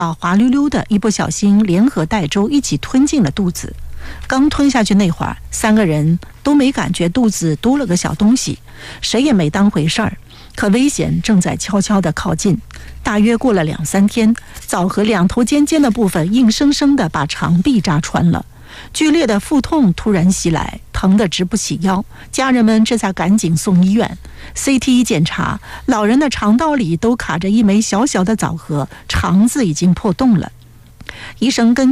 滑溜溜的，一不小心连和带粥一起吞进了肚子。刚吞下去那会儿，3个人都没感觉肚子多了个小东西，谁也没当回事儿。可危险正在悄悄地靠近。大约过了2-3天，枣核2头尖尖的部分硬生生地把肠壁扎穿了。剧烈的腹痛突然袭来，疼得直不起腰，家人们这才赶紧送医院。CT 一检查，老人的肠道里都卡着一枚小小的枣核，肠子已经破洞了。医生根